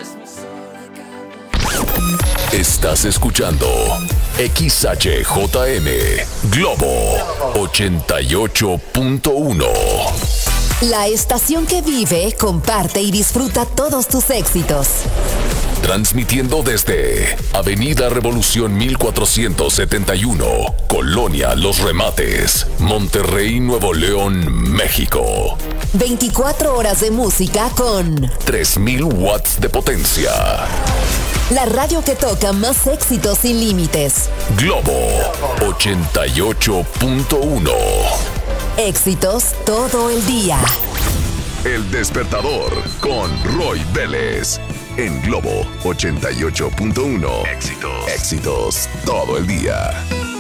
Estás escuchando XHJM Globo 88.1. La estación que vive, comparte y disfruta todos tus éxitos. Transmitiendo desde Avenida Revolución 1471, Colonia Los Remates, Monterrey, Nuevo León, México. 24 horas de música con 3000 watts de potencia. La radio que toca más éxitos sin límites. Globo 88.1. Éxitos todo el día. El Despertador con Roy Vélez. En Globo 88.1. Éxitos todo el día.